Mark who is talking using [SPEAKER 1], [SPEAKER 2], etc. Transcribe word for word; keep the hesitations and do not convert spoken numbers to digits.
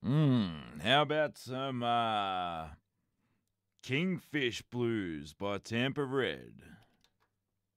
[SPEAKER 1] Mm, how about some uh, Kingfish Blues by Tampa Red?